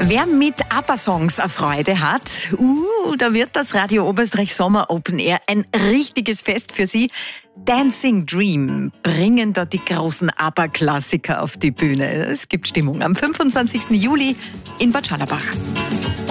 Wer mit ABBA-Songs eine Freude hat, da wird das Radio Oberösterreich Sommer Open Air ein richtiges Fest für Sie. Dancing Dream bringen dort die großen ABBA-Klassiker auf die Bühne. Es gibt Stimmung am 25. Juli in Bad Scharlabach.